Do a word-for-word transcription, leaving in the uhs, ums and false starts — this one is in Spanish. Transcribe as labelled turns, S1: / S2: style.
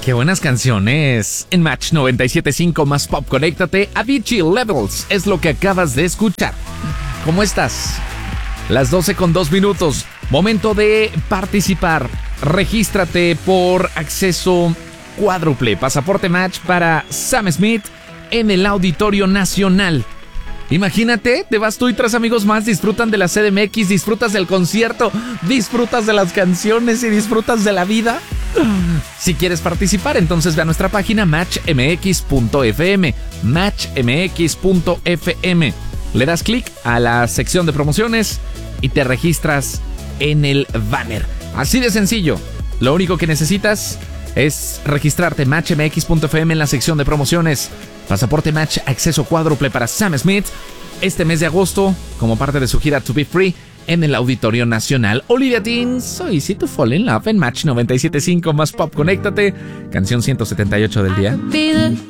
S1: Qué buenas canciones. En Match noventa y siete punto cinco más pop, conéctate. Avicii Levels es lo que acabas de escuchar. ¿Cómo estás? Las doce con dos minutos. Momento de participar. Regístrate por acceso cuádruple. Pasaporte Match para Sam Smith en el Auditorio Nacional. Imagínate, te vas tú y tres amigos más, disfrutan de la C D M X, disfrutas del concierto, disfrutas de las canciones y disfrutas de la vida. Si quieres participar, entonces ve a nuestra página match m x punto f m, match m x punto f m. Le das clic a la sección de promociones y te registras en el banner. Así de sencillo. Lo único que necesitas es registrarte match m x punto f m en la sección de promociones. Pasaporte Match, acceso cuádruple para Sam Smith este mes de agosto como parte de su gira To Be Free en el Auditorio Nacional. Olivia Dean, So Easy to Fall in Love en Match noventa y siete punto cinco más pop, conéctate. Canción ciento setenta y ocho del día.